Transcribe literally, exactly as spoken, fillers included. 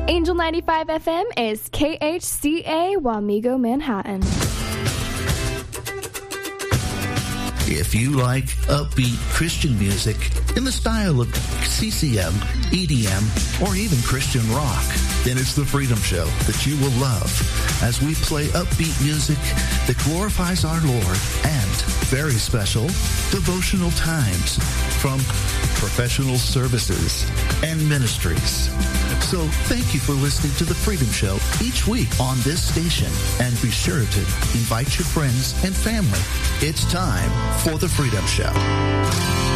Angel ninety-five F M is K H C A Wamego, Manhattan. If you like upbeat Christian music in the style of C C M, E D M, or even Christian rock, then it's The Freedom Show that you will love as we play upbeat music that glorifies our Lord and very special devotional times from professional services and ministries. So thank you for listening to The Freedom Show each week on this station, and be sure to invite your friends and family. It's time for The Freedom Show.